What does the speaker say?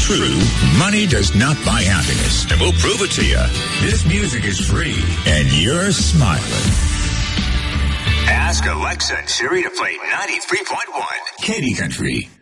true, money does not buy happiness. And we'll prove it to you. This music is free, and you're smiling. Ask Alexa and Siri to play 93.1 Katy Country.